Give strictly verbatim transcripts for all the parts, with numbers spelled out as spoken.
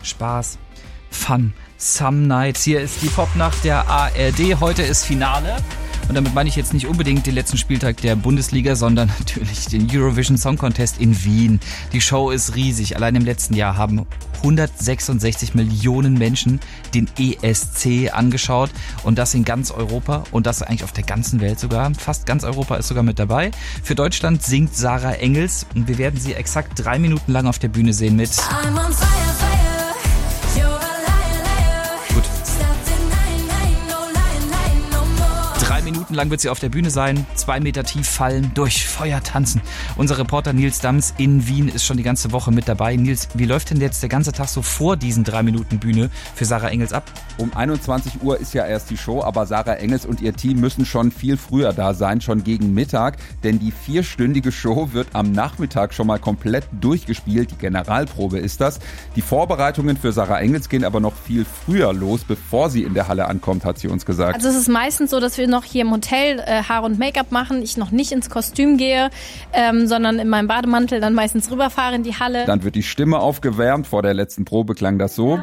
Spaß, Fun, Some Nights. Hier ist die Popnacht der A R D. Heute ist Finale. Und damit meine ich jetzt nicht unbedingt den letzten Spieltag der Bundesliga, sondern natürlich den Eurovision Song Contest in Wien. Die Show ist riesig. Allein im letzten Jahr haben hundertsechsundsechzig Millionen Menschen den E S C angeschaut. Und das in ganz Europa und das eigentlich auf der ganzen Welt sogar. Fast ganz Europa ist sogar mit dabei. Für Deutschland singt Sarah Engels und wir werden sie exakt drei Minuten lang auf der Bühne sehen mit... I'm on fire, fire. You're a liar, liar. Gut. Drei Minuten lang wird sie auf der Bühne sein, zwei Meter tief fallen, durch Feuer tanzen. Unser Reporter Nils Dams in Wien ist schon die ganze Woche mit dabei. Nils, wie läuft denn jetzt der ganze Tag so vor diesen drei Minuten Bühne für Sarah Engels ab? Um einundzwanzig Uhr ist ja erst die Show, aber Sarah Engels und ihr Team müssen schon viel früher da sein, schon gegen Mittag. Denn die vierstündige Show wird am Nachmittag schon mal komplett durchgespielt. Die Generalprobe ist das. Die Vorbereitungen für Sarah Engels gehen aber noch viel früher los, bevor sie in der Halle ankommt, hat sie uns gesagt. Also es ist meistens so, dass wir noch hier im Hotel äh, Haar und Make-up machen, ich noch nicht ins Kostüm gehe, ähm, sondern in meinem Bademantel dann meistens rüberfahre in die Halle. Dann wird die Stimme aufgewärmt, vor der letzten Probe klang das so.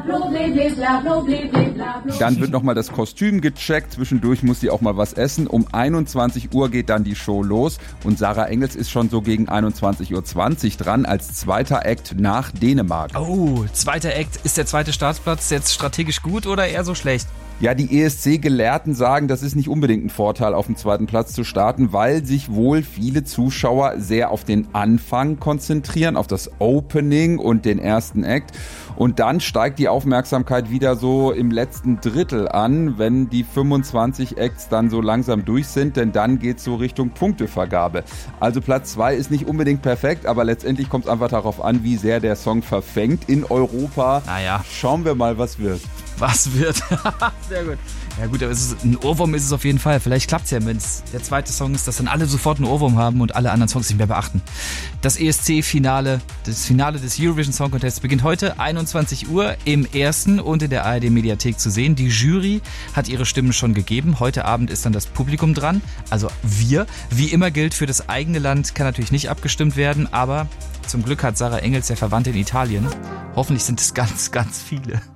Dann wird nochmal das Kostüm gecheckt, zwischendurch muss sie auch mal was essen. Um einundzwanzig Uhr geht dann die Show los und Sarah Engels ist schon so gegen einundzwanzig Uhr zwanzig dran als zweiter Act nach Dänemark. Oh, zweiter Act. Ist der zweite Startplatz jetzt strategisch gut oder eher so schlecht? Ja, die E S C-Gelehrten sagen, das ist nicht unbedingt ein Vorteil, auf dem zweiten Platz zu starten, weil sich wohl viele Zuschauer sehr auf den Anfang konzentrieren, auf das Opening und den ersten Act. Und dann steigt die Aufmerksamkeit wieder so im letzten Drittel an, wenn die fünfundzwanzig Acts dann so langsam durch sind, denn dann geht's so Richtung Punktevergabe. Also Platz zwei ist nicht unbedingt perfekt, aber letztendlich kommt es einfach darauf an, wie sehr der Song verfängt in Europa. Naja. Schauen wir mal, was wird. Was wird? Sehr gut. Ja gut, aber es ist, ein Ohrwurm ist es auf jeden Fall. Vielleicht klappt es ja, wenn es der zweite Song ist, dass dann alle sofort einen Ohrwurm haben und alle anderen Songs nicht mehr beachten. Das E S C-Finale, das Finale des Eurovision Song Contest beginnt heute einundzwanzig Uhr im ersten und in der A R D-Mediathek zu sehen. Die Jury hat ihre Stimmen schon gegeben. Heute Abend ist dann das Publikum dran, also wir. Wie immer gilt, für das eigene Land kann natürlich nicht abgestimmt werden, aber zum Glück hat Sarah Engels ja Verwandte in Italien. Hoffentlich sind es ganz, ganz viele.